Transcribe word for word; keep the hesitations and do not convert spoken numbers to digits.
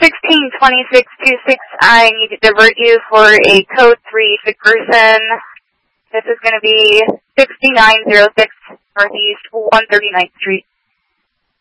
sixteen twenty-six twenty-six, I need to divert you for a code three sick person. This is going to be sixty-nine oh six Northeast one thirty-ninth Street.